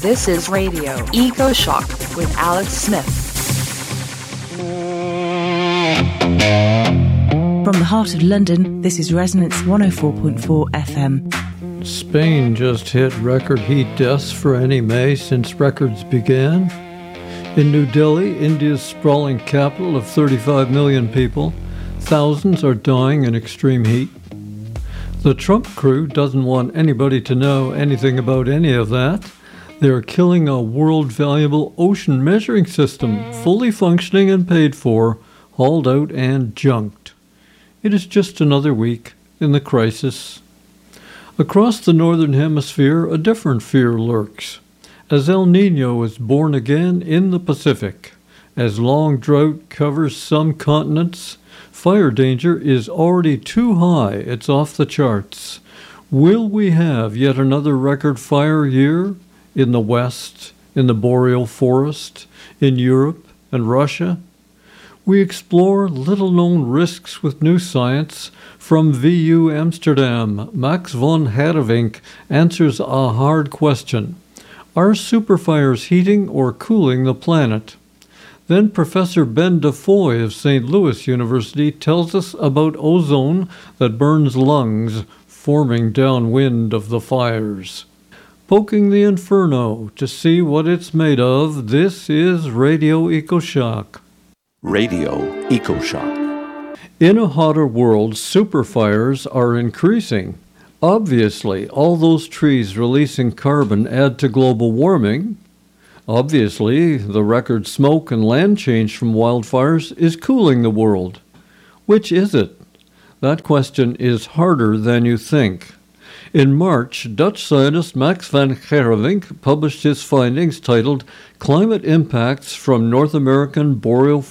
This is Radio Eco Shock with Alex Smith. From the heart of London, this is Resonance 104.4 FM. Spain just hit record heat deaths for any May since records began. In New Delhi, India's sprawling capital of 35 million people, thousands are dying in extreme heat. The Trump crew doesn't want anybody to know anything about any of that. They are killing a world-valuable ocean measuring system, fully functioning and paid for, hauled out and junked. It is just another week in the crisis. Across the northern hemisphere, a different fear lurks, as El Niño is born again in the Pacific. As long drought covers some continents, fire danger is already too high, it's off the charts. Will we have yet another record fire year in the West, in the boreal forest, in Europe and Russia? We explore little-known risks with new science. From VU Amsterdam, Max von Herwink answers a hard question. Are superfires heating or cooling the planet? Then Professor Ben DeFoy of St. Louis University tells us about ozone that burns lungs, forming downwind of the fires. Poking the inferno to see what it's made of, this is Radio EcoShock. Radio EcoShock. In a hotter world, superfires are increasing. Obviously, all those trees releasing carbon add to global warming. Obviously, the record smoke and land change from wildfires is cooling the world. Which is it? That question is harder than you think. In March, Dutch scientist Max van Gerwenink published his findings titled Climate Impacts from North American Boreal